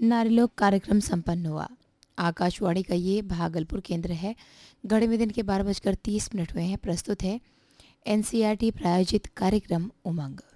नारीलोक कार्यक्रम संपन्न हुआ। आकाशवाणी का ये भागलपुर केंद्र है। घड़ी में दिन के 12:30 हुए हैं। प्रस्तुत है एनसीईआरटी प्रायोजित कार्यक्रम उमंग।